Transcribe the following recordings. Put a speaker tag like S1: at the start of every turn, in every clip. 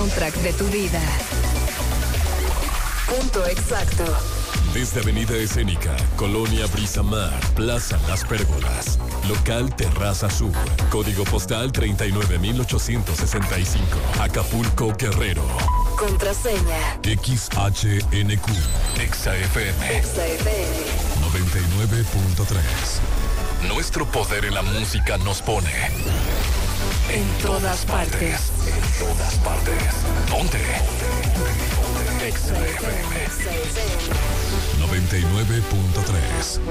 S1: soundtrack de tu vida. Punto exacto.
S2: Desde Avenida Escénica, Colonia Brisa Mar, Plaza Las Pérgolas, Local Terraza Sur, Código Postal 39865, Acapulco, Guerrero.
S1: Contraseña
S2: XHNQ, EXA-FM 99.3. Nuestro poder en la música nos pone
S1: en todas partes.
S2: En todas partes. ¿Dónde? EXA-FM 99.3.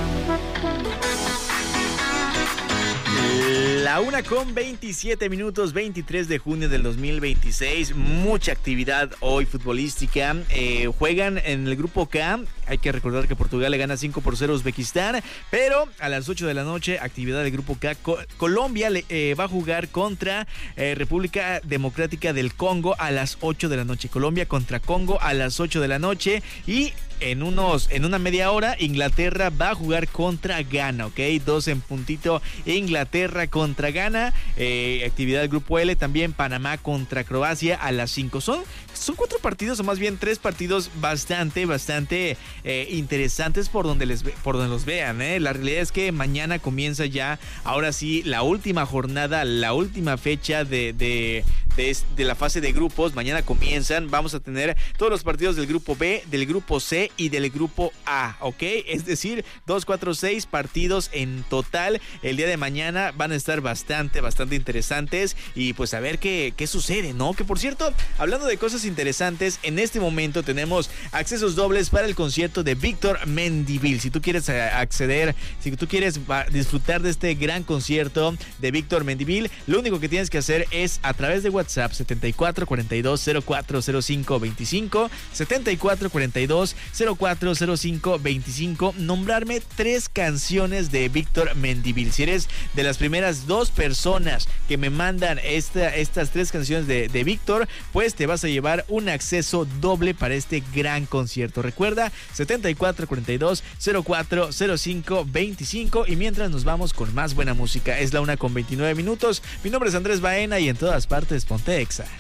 S3: La 1:27, 23 de junio del 2026. Mucha actividad hoy futbolística. Juegan en el grupo K. Hay que recordar que Portugal le gana 5-0 a Uzbekistán. Pero a las 8 de la noche, actividad del grupo K. Colombia va a jugar contra República Democrática del Congo a las 8 de la noche. Colombia contra Congo a las 8 de la noche. Y en una media hora, Inglaterra va a jugar contra Ghana, ¿ok? 2 en puntito, Inglaterra contra Ghana. Actividad del grupo L, también Panamá contra Croacia a las 5. Son 4 partidos, o más bien 3 partidos bastante interesantes por donde los vean, ¿eh? La realidad es que mañana comienza ya, ahora sí, la última jornada, la última fecha de la fase de grupos. Mañana comienzan, vamos a tener todos los partidos del grupo B, del grupo C y del grupo A, ¿ok? Es decir, 2, 4, 6 partidos en total. El día de mañana van a estar bastante interesantes y pues a ver qué sucede, ¿no? Que por cierto, hablando de cosas interesantes, en este momento tenemos accesos dobles para el concierto de Víctor Mendívil. Si tú quieres acceder, si tú quieres disfrutar de este gran concierto de Víctor Mendívil, lo único que tienes que hacer es a través de WhatsApp 7442040525, 7442040525, nombrarme 3 canciones de Víctor Mendívil. Si eres de las primeras 2 personas que me mandan estas 3 canciones de Víctor, pues te vas a llevar un acceso doble para este gran concierto. Recuerda, 7442040525. Y mientras nos vamos con más buena música, es la 1:29. Mi nombre es Andrés Baena y en todas partes ponte Exa.